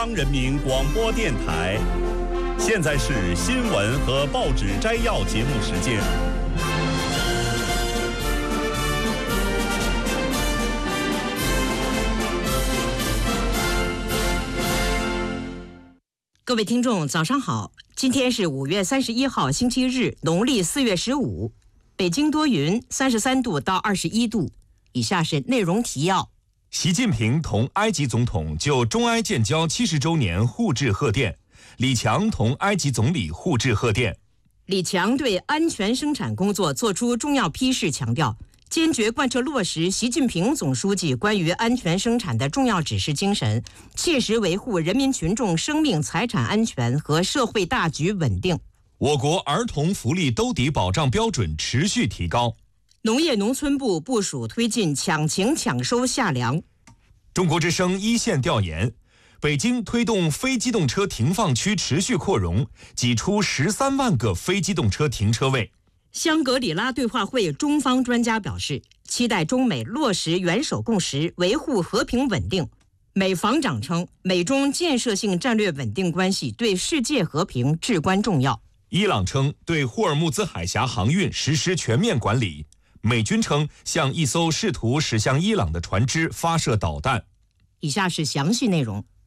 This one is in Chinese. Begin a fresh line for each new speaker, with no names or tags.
中央人民广播电台，现在是新闻和报纸摘要节目时间。
各位听众，早上好！今天是5月31号，星期日，农历4月15。北京多云，33度到21度。以下是内容提要：
习近平同埃及总统就中埃建交70周年互致贺电，李强同埃及总理互致贺电。
李强对安全生产工作作出重要批示，强调坚决贯彻落实习近平总书记关于安全生产的重要指示精神，切实维护人民群众生命财产安全和社会大局稳定。
我国儿童福利兜底保障标准持续提高。
农业农村部部署推进抢情抢收夏粮。
中国之声一线调研，北京推动非机动车停放区持续扩容，挤出13万个非机动车停车位。
香格里拉对话会中方专家表示，期待中美落实元首共识，维护和平稳定。美防长称，美中建设性战略稳定关系对世界和平至关重要。
伊朗称对霍尔木兹海峡航运实施全面管理。美军称向一艘试图驶向伊朗的船只发射导弹。
以下是详细内容。